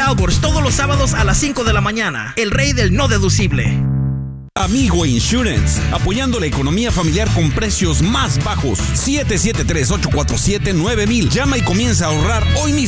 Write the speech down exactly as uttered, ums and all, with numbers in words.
Albors todos los sábados a las cinco de la mañana. El rey del no deducible. Amigo Insurance, apoyando la economía familiar con precios más bajos. siete siete tres, ocho cuatro siete, nueve mil. Llama y comienza a ahorrar hoy mismo.